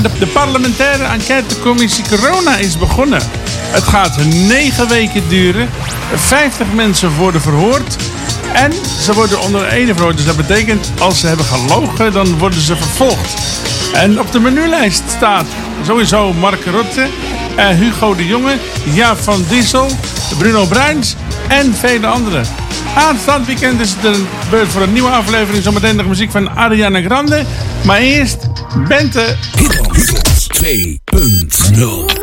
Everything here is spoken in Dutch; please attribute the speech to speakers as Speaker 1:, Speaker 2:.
Speaker 1: De parlementaire enquêtecommissie Corona is begonnen. Het gaat 9 weken duren. 50 mensen worden verhoord. En ze worden onder ede verhoord. Dus dat betekent, als ze hebben gelogen, dan worden ze vervolgd. En op de menulijst staat sowieso Mark Rutte, Hugo de Jonge, Jaap van Dissel, Bruno Bruins en vele anderen. Aanstaand weekend is het de beurt voor een nieuwe aflevering. Zometeen de muziek van Ariana Grande. Maar eerst Bente.
Speaker 2: Hit 2.0